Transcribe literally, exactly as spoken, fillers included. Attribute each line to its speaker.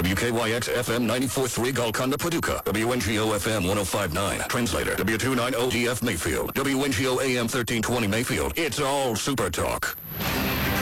Speaker 1: W K Y X F M ninety-four point three Golconda, Paducah. W N G O F M one oh five point nine. Translator, W two ninety D F Mayfield. W N G O A M thirteen twenty Mayfield. It's all Super Talk.